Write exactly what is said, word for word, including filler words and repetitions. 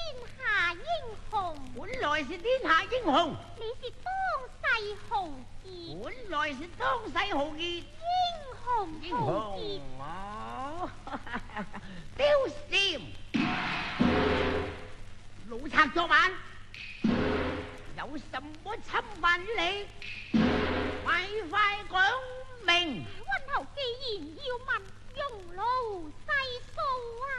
下英雄。 本來是天下英雄。 你是當世豪傑。 本來是當世豪傑。 英雄英豪傑。 雄我貂蟬，老賊作晚，有什麼侵犯於你？快快講明。 溫侯既然要問，用勞細數啊！